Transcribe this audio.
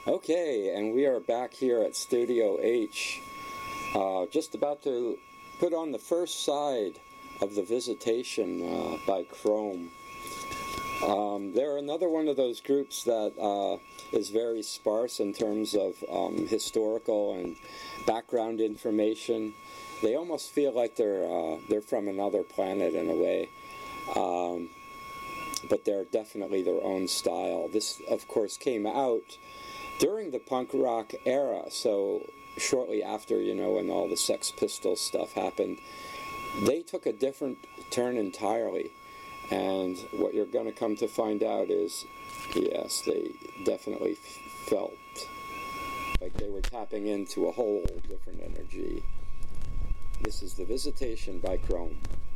Okay, and we are back here at Studio H, just about to put on the first side of the Visitation by Chrome. They're another one of those groups that is very sparse in terms of historical and background information. They almost feel like they're from another planet in a way. But they're definitely their own style. This, of course, came out during the punk rock era, so shortly after, when all the Sex Pistols stuff happened. They took a different turn entirely, and what you're going to come to find out is, yes, they definitely felt like they were tapping into a whole different energy. This is The Visitation by Chrome.